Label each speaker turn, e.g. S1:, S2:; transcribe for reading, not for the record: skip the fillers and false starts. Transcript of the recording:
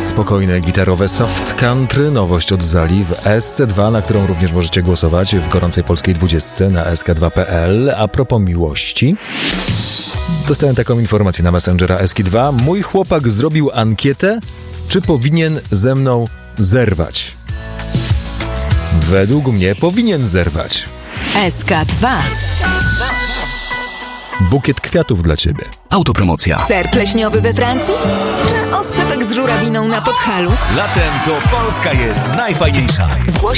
S1: spokojne gitarowe soft country, nowość od Zali w SC2, na którą również możecie głosować w gorącej polskiej 20 na sk2.pl. A propos miłości, dostałem taką informację na Messengera SK2. Mój chłopak zrobił ankietę, czy powinien ze mną zerwać. Według mnie powinien zerwać.
S2: SK2.
S1: Bukiet kwiatów dla ciebie.
S3: Autopromocja.
S2: Ser pleśniowy we Francji? Czy oscypek z żurawiną na Podhalu?
S3: Latem to Polska jest najfajniejsza.
S2: Zgłoś